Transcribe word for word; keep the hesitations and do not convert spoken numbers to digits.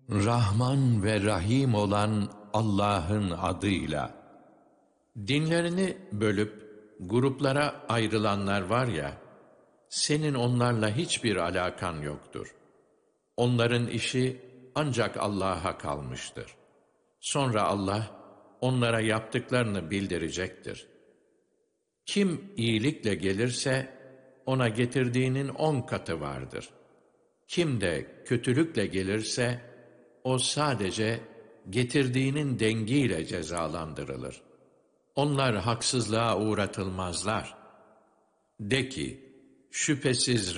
Rahman ve Rahim olan Allah'ın adıyla. Dinlerini bölüp gruplara ayrılanlar var ya, senin onlarla hiçbir alakan yoktur. Onların işi ancak Allah'a kalmıştır. Sonra Allah onlara yaptıklarını bildirecektir. Kim iyilikle gelirse ona getirdiğinin on katı vardır. Kim de kötülükle gelirse o sadece getirdiğinin dengiyle cezalandırılır. Onlar haksızlığa uğratılmazlar. De ki, şüphesiz